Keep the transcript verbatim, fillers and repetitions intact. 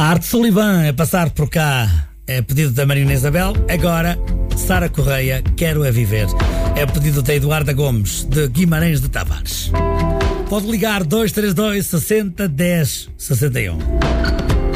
A Arte Sullivan a passar por cá é pedido da Marina Isabel. Agora, Sara Correia, Quero é Viver. É pedido da Eduarda Gomes, de Guimarães de Tavares. Pode ligar dois três dois, sessenta, dez, sessenta e um.